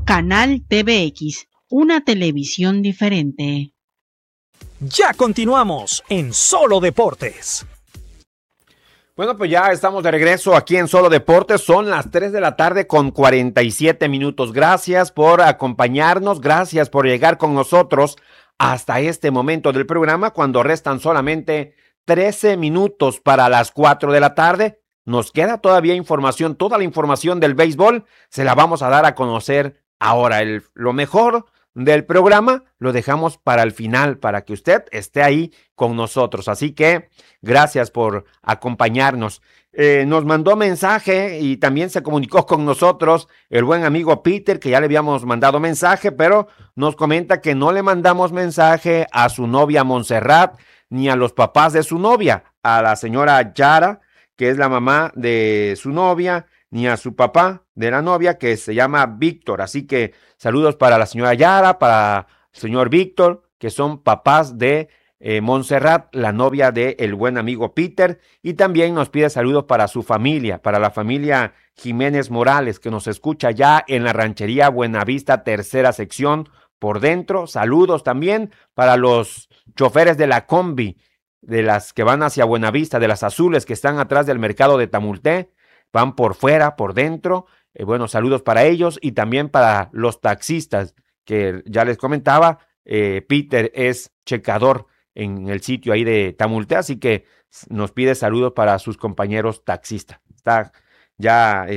Canal TVX, una televisión diferente. Ya continuamos en Solo Deportes. Bueno, pues ya estamos de regreso aquí en Solo Deportes. Son las 3 de la tarde con 47 minutos. Gracias por acompañarnos, gracias por llegar con nosotros hasta este momento del programa, cuando restan solamente 13 minutos para las 4 de la tarde. Nos queda todavía información, toda la información del béisbol se la vamos a dar a conocer ahora. Lo mejor del programa lo dejamos para el final, para que usted esté ahí con nosotros. Así que gracias por acompañarnos. Nos mandó mensaje y también se comunicó con nosotros el buen amigo Peter, que ya le habíamos mandado mensaje, pero nos comenta que no le mandamos mensaje a su novia Montserrat, ni a los papás de su novia, a la señora Yara, que es la mamá de su novia, ni a su papá de la novia, que se llama Víctor. Así que saludos para la señora Yara, para el señor Víctor, que son papás de Montserrat, la novia de el buen amigo Peter, y también nos pide saludos para su familia, para la familia Jiménez Morales, que nos escucha ya en la ranchería Buenavista, tercera sección por dentro. Saludos también para los choferes de la combi, de las que van hacia Buenavista, de las azules que están atrás del mercado de Tamulté, van por fuera, por dentro. Bueno, saludos para ellos y también para los taxistas, que ya les comentaba, Peter es checador en el sitio ahí de Tamulté, así que nos pide saludos para sus compañeros taxistas. Está ya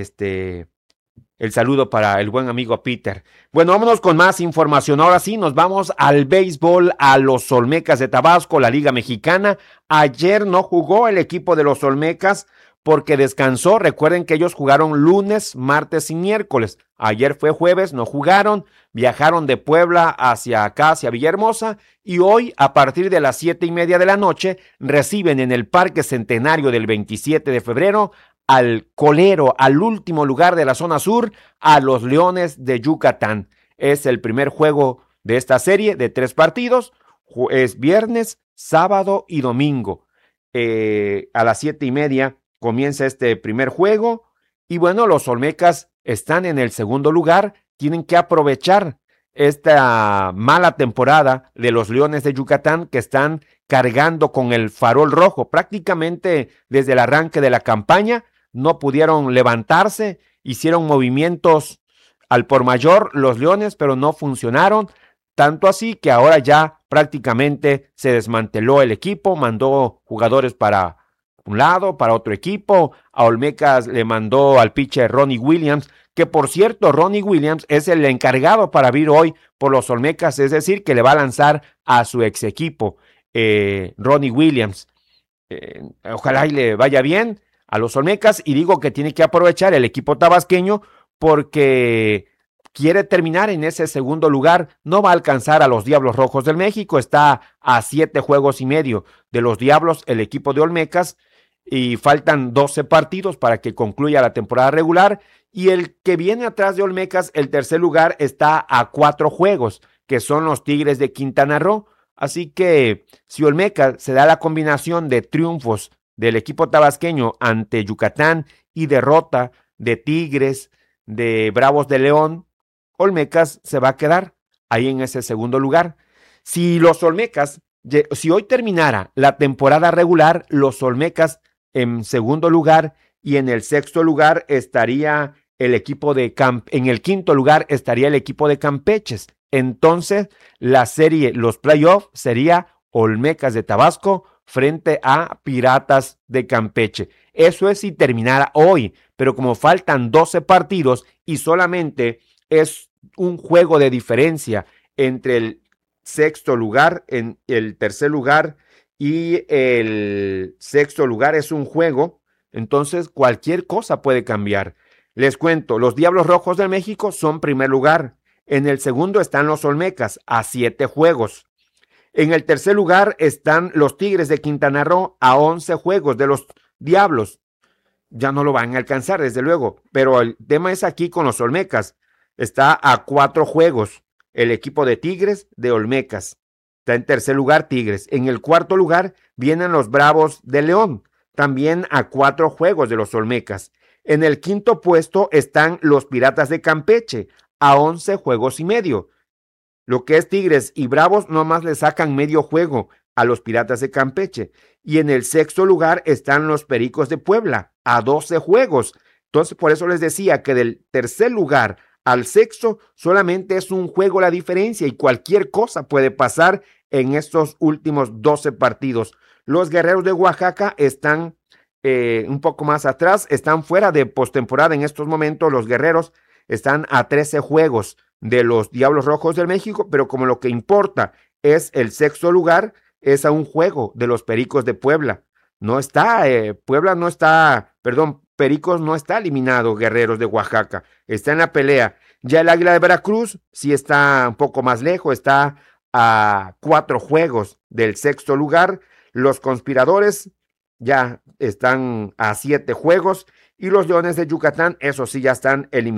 el saludo para el buen amigo Peter. Bueno, vámonos con más información. Ahora sí, nos vamos al béisbol, a los Olmecas de Tabasco, la Liga Mexicana. Ayer no jugó el equipo de los Olmecas porque descansó. Recuerden que ellos jugaron lunes, martes y miércoles. Ayer fue jueves, no jugaron, viajaron de Puebla hacia acá, hacia Villahermosa, y hoy a partir de las 7:30 de la noche reciben en el Parque Centenario del 27 de febrero al colero, al último lugar de la zona sur, a los Leones de Yucatán. Es el primer juego de esta serie de 3 partidos, es viernes, sábado y domingo. A las 7:30 comienza este primer juego, y bueno, los Olmecas están en el segundo lugar, tienen que aprovechar esta mala temporada de los Leones de Yucatán, que están cargando con el farol rojo. Prácticamente desde el arranque de la campaña no pudieron levantarse, hicieron movimientos al por mayor los Leones, pero no funcionaron, tanto así que ahora ya prácticamente se desmanteló el equipo, mandó jugadores para un lado, para otro equipo. A Olmecas le mandó al pitcher Ronnie Williams, que por cierto, Ronnie Williams es el encargado para abrir hoy por los Olmecas, es decir, que le va a lanzar a su ex equipo, Ronnie Williams. Ojalá y le vaya bien a los Olmecas, y digo que tiene que aprovechar el equipo tabasqueño porque quiere terminar en ese segundo lugar. No va a alcanzar a los Diablos Rojos del México, está a 7 juegos y medio de los Diablos el equipo de Olmecas, y faltan 12 partidos para que concluya la temporada regular, y el que viene atrás de Olmecas, el tercer lugar, está a 4 juegos, que son los Tigres de Quintana Roo. Así que si Olmecas se da la combinación de triunfos del equipo tabasqueño ante Yucatán y derrota de Tigres, de Bravos de León, Olmecas se va a quedar ahí en ese segundo lugar. Si los Olmecas, si hoy terminara la temporada regular, los Olmecas en segundo lugar, y en el sexto lugar estaría el equipo de en el quinto lugar estaría el equipo de Campeches. Entonces la serie, los playoffs, sería Olmecas de Tabasco frente a Piratas de Campeche. Eso es si terminara hoy, pero como faltan 12 partidos y solamente es un juego de diferencia entre el sexto lugar, en el tercer lugar y el sexto lugar es un juego, entonces cualquier cosa puede cambiar. Les cuento, los Diablos Rojos de México son primer lugar. En el segundo están los Olmecas a 7 juegos. En el tercer lugar están los Tigres de Quintana Roo a 11 juegos de los Diablos. Ya no lo van a alcanzar, desde luego, pero el tema es aquí con los Olmecas. Está a 4 juegos el equipo de Tigres de Olmecas. Está en tercer lugar Tigres. En el cuarto lugar vienen los Bravos de León, también a 4 juegos de los Olmecas. En el quinto puesto están los Piratas de Campeche, a 11 juegos y medio. Lo que es Tigres y Bravos nomás le sacan medio juego a los Piratas de Campeche. Y en el sexto lugar están los Pericos de Puebla, a 12 juegos. Entonces, por eso les decía que del tercer lugar al sexto solamente es un juego la diferencia y cualquier cosa puede pasar en estos últimos 12 partidos. Los Guerreros de Oaxaca están un poco más atrás, están fuera de postemporada en estos momentos. Los Guerreros están a 13 juegos de los Diablos Rojos del México, pero como lo que importa es el sexto lugar, es a un juego de los Pericos de Puebla. No está, Puebla no está, perdón, Pericos no está eliminado, Guerreros de Oaxaca, está en la pelea. Ya el Águila de Veracruz sí está un poco más lejos, está a 4 juegos del sexto lugar. Los Conspiradores ya están a 7 juegos y los Leones de Yucatán, eso sí, ya están eliminados.